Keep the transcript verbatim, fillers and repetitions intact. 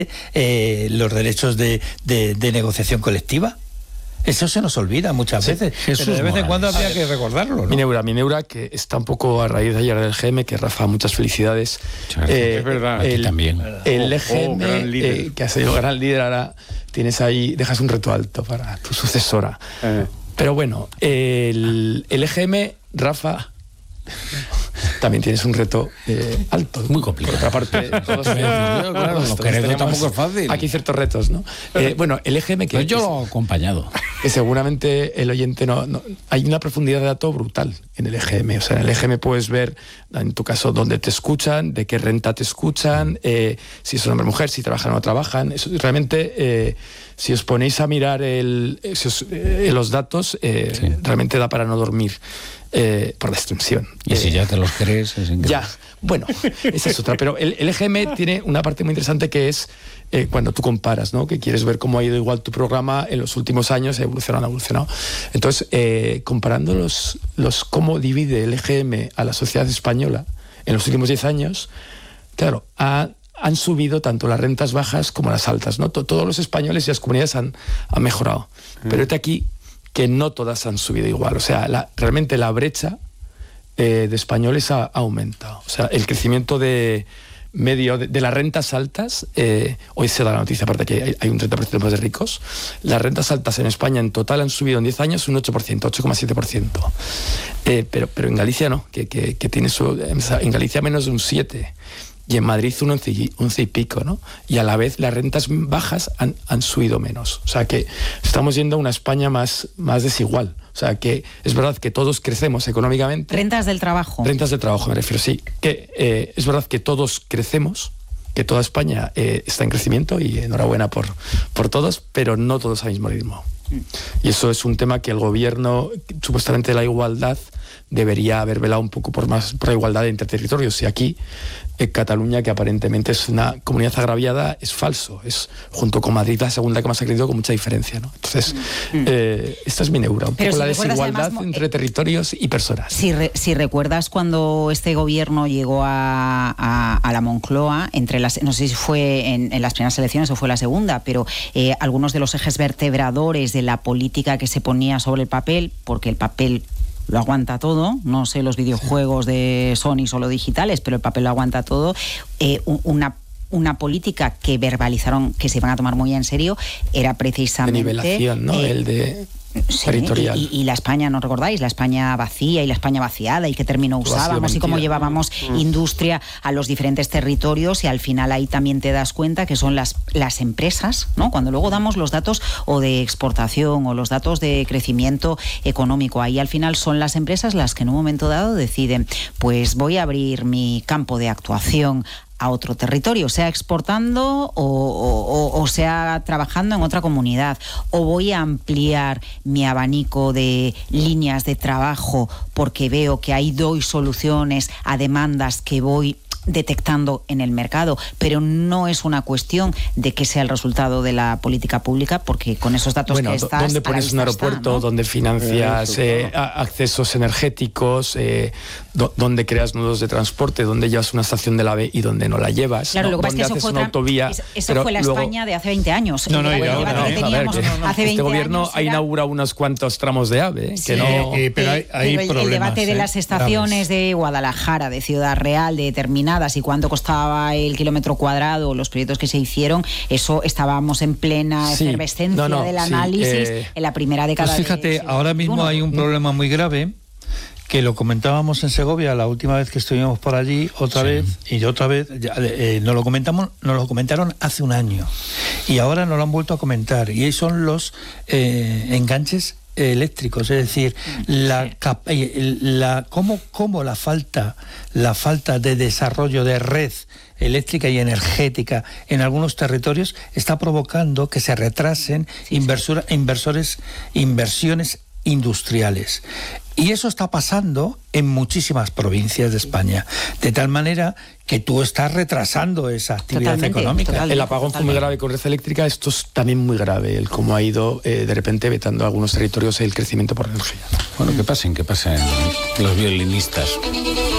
eh, los derechos de, de, de negociación colectiva. Eso se nos olvida muchas sí, veces, Jesús pero de vez en Morales. cuando habría que recordarlo, ¿no? Mineura, Mineura, que está un poco a raíz de ayer del E G M, que Rafa, muchas felicidades. Eh, es verdad, el, también. El E G M, oh, oh, gran líder. Eh, que ha sido gran líder, ahora tienes ahí, dejas un reto alto para tu sucesora. Eh. Pero bueno, el, el E G M, Rafa, también tienes un reto eh, alto. Muy complicado. Por otra parte, todos, claro, todos, lo todos que tenemos tampoco es fácil. Aquí ciertos retos, ¿no? Eh, bueno, el E G M que... Pues yo que, lo he acompañado. que seguramente el oyente no, no... Hay una profundidad de dato brutal en el E G M. O sea, en el E G M puedes ver, en tu caso, dónde te escuchan, de qué renta te escuchan, eh, si son hombre o mujer, si trabajan o no trabajan. Eso, realmente, eh, si os ponéis a mirar el, si os, eh, los datos, eh, sí. realmente da para no dormir. Eh, por la extensión. Y eh, si ya te los crees, es increíble. Ya, bueno, esa es otra. Pero el, el E G M tiene una parte muy interesante que es eh, cuando tú comparas, ¿no? Que quieres ver cómo ha ido igual tu programa en los últimos años, ha evolucionado, ha evolucionado. Entonces, eh, comparando los, los cómo divide el E G M a la sociedad española en los últimos diez años, claro, ha, han subido tanto las rentas bajas como las altas, ¿no? Todos los españoles y las comunidades han, han mejorado. Mm. Pero este aquí que no todas han subido igual. O sea, la, realmente la brecha eh, de españoles ha, ha aumentado. O sea, el crecimiento de medio de, de las rentas altas, eh, hoy se da la noticia, aparte que hay, hay un treinta por ciento más de ricos, las rentas altas en España en total han subido en diez años un ocho por ciento, ocho coma siete por ciento. Eh, pero, pero en Galicia no, que, que, que tiene su... En Galicia menos de un siete por ciento. Y en Madrid un once y pico, ¿no? Y a la vez las rentas bajas han, han subido menos. O sea que estamos yendo a una España más, más desigual. O sea que es verdad que todos crecemos económicamente. Rentas del trabajo. Rentas del trabajo, me refiero, sí. Que eh, es verdad que todos crecemos, que toda España eh, está en crecimiento y enhorabuena por, por todos, pero no todos al mismo ritmo. Y eso es un tema que el gobierno, supuestamente de la igualdad, debería haber velado un poco por más por la igualdad entre territorios. Y aquí, eh, Cataluña, que aparentemente es una comunidad agraviada, es falso. Es, junto con Madrid, la segunda que más ha crecido con mucha diferencia, ¿no? Entonces, mm. eh, esta es mi neura. Un Pero poco si la desigualdad además, entre territorios y personas. Si, re, si recuerdas cuando este gobierno llegó a, a, a la Moncloa, entre las, no sé si fue en, en las primeras elecciones o fue la segunda, pero eh, algunos de los ejes vertebradores de la política que se ponía sobre el papel, porque el papel lo aguanta todo, no sé los videojuegos sí. de Sony solo digitales, pero el papel lo aguanta todo, eh, una una política que verbalizaron que se iban a tomar muy en serio era precisamente... De nivelación, ¿no? Eh, el de... Sí, territorial. Y, y, y la España, ¿no recordáis? La España vacía y la España vaciada y qué término usábamos y cómo llevábamos mm. industria a los diferentes territorios, y al final ahí también te das cuenta que son las, las empresas, ¿no? Cuando luego damos los datos o de exportación o los datos de crecimiento económico, ahí al final son las empresas las que en un momento dado deciden, pues voy a abrir mi campo de actuación a otro territorio, sea exportando o, o, o sea trabajando en otra comunidad, o voy a ampliar mi abanico de líneas de trabajo porque veo que ahí doy soluciones a demandas que voy detectando en el mercado, pero no es una cuestión de que sea el resultado de la política pública, porque con esos datos bueno, que estás... ¿dónde pones un aeropuerto? Está, ¿no? ¿Dónde financias eh, accesos energéticos? Eh, do, ¿Dónde creas nudos de transporte? ¿Dónde llevas una estación del AVE y dónde no la llevas? Claro, ¿no? lo que pasa es que eso fue, una autovía, eso, eso fue la luego... España de hace veinte años. No, no, el, no, el no, debate no, que teníamos ver, que hace veinte este gobierno años ha era... inaugurado unos cuantos tramos de AVE. Sí, que no... eh, pero hay, hay el, problemas, el debate eh, de las estaciones graves. De Guadalajara, de Ciudad Real, de determinadas y cuánto costaba el kilómetro cuadrado, los proyectos que se hicieron, eso estábamos en plena sí, efervescencia no, no, del análisis sí, eh, en la primera década. Pues fíjate, de, ahora mismo uno. Hay un problema muy grave que lo comentábamos en Segovia la última vez que estuvimos por allí, otra sí. vez y otra vez, ya, eh, nos lo comentamos, nos lo comentaron hace un año y ahora nos lo han vuelto a comentar, y son los eh, enganches eléctricos, es decir, la, la cómo, cómo la falta la falta de desarrollo de red eléctrica y energética en algunos territorios está provocando que se retrasen sí, inversor, sí. inversores inversiones industriales. Y eso está pasando en muchísimas provincias de España, de tal manera que tú estás retrasando esa actividad totalmente, económica. Totalmente, el apagón totalmente. Fue muy grave con red eléctrica, esto es también muy grave, el cómo ha ido eh, de repente vetando a algunos territorios el crecimiento por energía. Bueno, que pasen, que pasen los violinistas.